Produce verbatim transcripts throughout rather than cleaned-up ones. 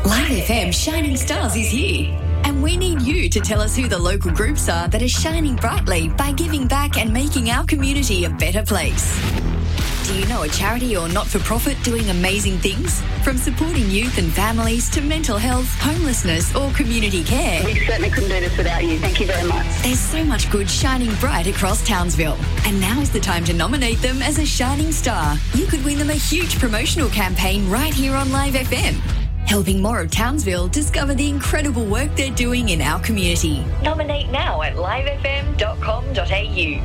Live F M Shining Stars is here. And we need you to tell us who the local groups are that are shining brightly by giving back and making our community a better place. Do you know a charity or not-for-profit doing amazing things? From supporting youth and families to mental health, homelessness or community care. We certainly couldn't do this without you. Thank you very much. There's so much good shining bright across Townsville. And now is the time to nominate them as a shining star. You could win them a huge promotional campaign right here on Live F M. Helping more of Townsville discover the incredible work they're doing in our community. Nominate now at live f m dot com dot a u.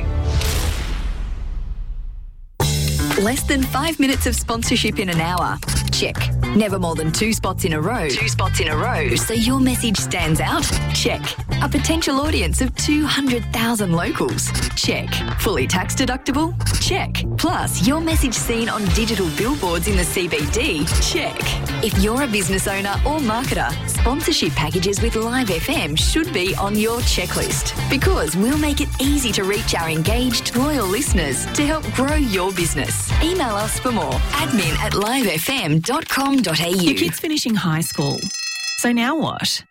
Less than five minutes of sponsorship in an hour. Check. Never more than two spots in a row. Two spots in a row. So your message stands out? Check. A potential audience of two hundred thousand locals? Check. Fully tax deductible? Check. Plus, your message seen on digital billboards in the C B D? Check. If you're a business owner or marketer, sponsorship packages with Live F M should be on your checklist because we'll make it easy to reach our engaged, loyal listeners to help grow your business. Email us for more. Admin at live f m dot com dot a u. Your kid's finishing high school. So now what?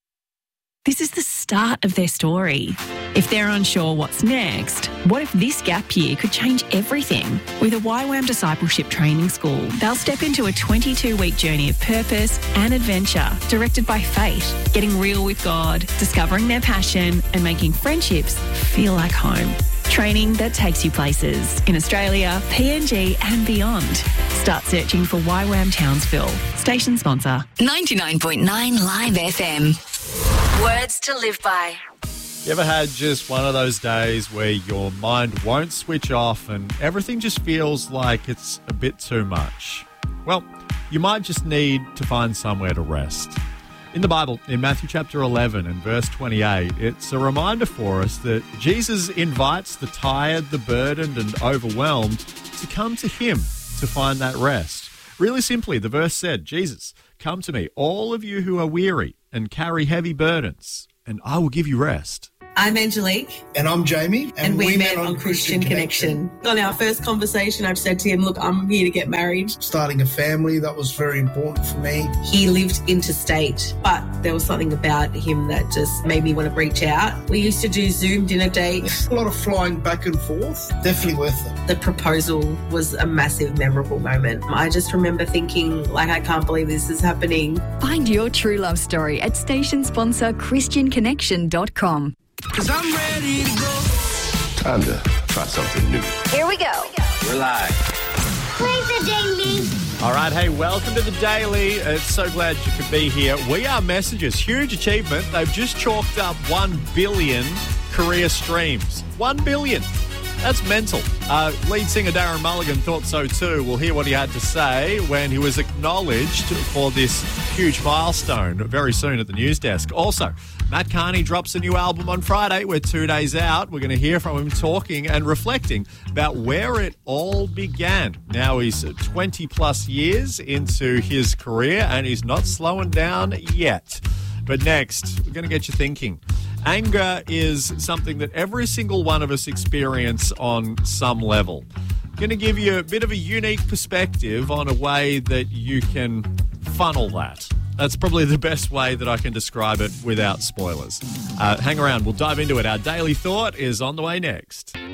This is the start of their story. If they're unsure what's next, what if this gap year could change everything? With a Y WAM Discipleship Training School, they'll step into a twenty-two week journey of purpose and adventure directed by faith, getting real with God, discovering their passion and making friendships feel like home. Training that takes you places in Australia, P N G and beyond. Start searching for Y WAM Townsville. Station sponsor. ninety-nine point nine Live F M. Words to live by. You ever had just one of those days where your mind won't switch off and everything just feels like it's a bit too much? Well, you might just need to find somewhere to rest. In the Bible, in Matthew chapter eleven and verse twenty-eight, it's a reminder for us that Jesus invites the tired, the burdened and overwhelmed to come to him to find that rest. Really simply, the verse said, Jesus, come to me, all of you who are weary and carry heavy burdens, and I will give you rest. I'm Angelique. And I'm Jamie. And, and we, we met on, on Christian, Christian Connection. Connection. On our first conversation, I've said to him, look, I'm here to get married. Starting a family, that was very important for me. He lived interstate, but there was something about him that just made me want to reach out. We used to do Zoom dinner dates. A lot of flying back and forth. Definitely worth it. The proposal was a massive, memorable moment. I just remember thinking, like, I can't believe this is happening. Find your true love story at station sponsor christian connection dot com. Cause I'm ready to go. Time to try something new. Here we go. We're live. Play the daily. All right, hey, welcome to the Daily. It's so glad you could be here. We Are Messages, huge achievement. They've just chalked up one billion career streams. one billion. That's mental. Uh, lead singer Darren Mulligan thought so too. We'll hear what he had to say when he was acknowledged for this huge milestone very soon at the news desk. Also, Matt Carney drops a new album on Friday. We're two days out. We're going to hear from him talking and reflecting about where it all began. Now he's twenty plus years into his career and he's not slowing down yet. But next, we're going to get you thinking. Anger is something that every single one of us experience on some level. I'm going to give you a bit of a unique perspective on a way that you can funnel that. That's probably the best way that I can describe it without spoilers. Uh, hang around. We'll dive into it. Our Daily Thought is on the way next.